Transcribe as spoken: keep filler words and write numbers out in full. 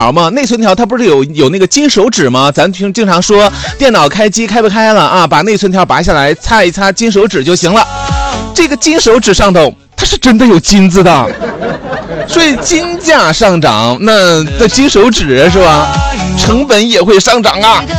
吗？内存条它不是有有那个金手指吗？咱经经常说电脑开机开不开了啊，把内存条拔下来擦一擦金手指就行了。这个金手指上头它是真的有金子的，所以金价上涨，那的金手指是吧？成本也会上涨啊。